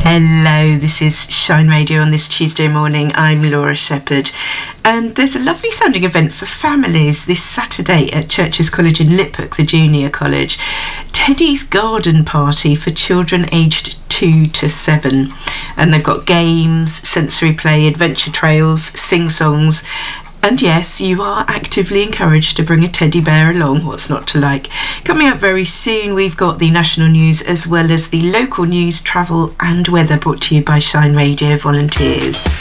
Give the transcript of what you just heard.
Hello, this is Shine Radio on this Tuesday morning. I'm Laura Shepherd, and there's a lovely sounding event for families this Saturday at Churches College in Liphook, the junior college. Teddy's Garden Party for children aged 2 to 7. And they've got games, sensory play, adventure trails, sing-songs. And yes, you are actively encouraged to bring a teddy bear along. What's not to like? Coming up very soon, we've got the national news as well as the local news, travel and weather, brought to you by Shine Radio volunteers.